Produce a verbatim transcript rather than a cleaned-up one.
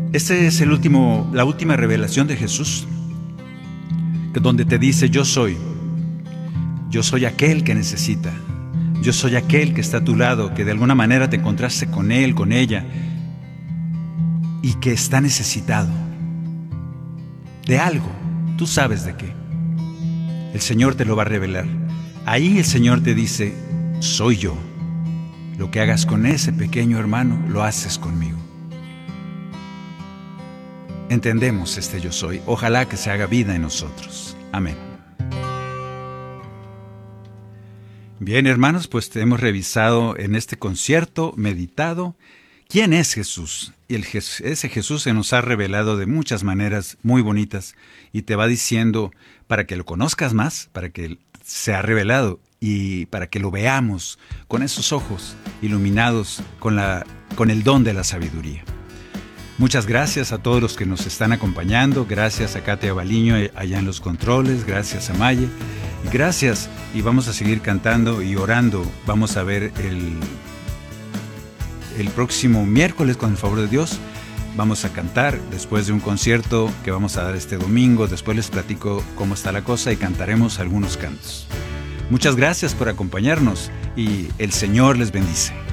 Esta es el último, la última revelación de Jesús, que donde te dice: yo soy, yo soy aquel que necesita, yo soy aquel que está a tu lado, que de alguna manera te encontraste con él, con ella, y que está necesitado de algo. Tú sabes de qué. El Señor te lo va a revelar. Ahí el Señor te dice: soy yo. Lo que hagas con ese pequeño hermano, lo haces conmigo. Entendemos este yo soy. Ojalá que se haga vida en nosotros. Amén. Bien, hermanos, pues te hemos revisado en este concierto, meditado, ¿quién es Jesús? Y el, ese Jesús se nos ha revelado de muchas maneras muy bonitas y te va diciendo, para que lo conozcas más, para que se ha revelado y para que lo veamos con esos ojos iluminados con, la, con el don de la sabiduría. Muchas gracias a todos los que nos están acompañando. Gracias a Katia Baliño allá en los controles. Gracias a Maye. Y gracias. Y vamos a seguir cantando y orando. Vamos a ver el, el próximo miércoles, con el favor de Dios. Vamos a cantar después de un concierto que vamos a dar este domingo. Después les platico cómo está la cosa y cantaremos algunos cantos. Muchas gracias por acompañarnos y el Señor les bendice.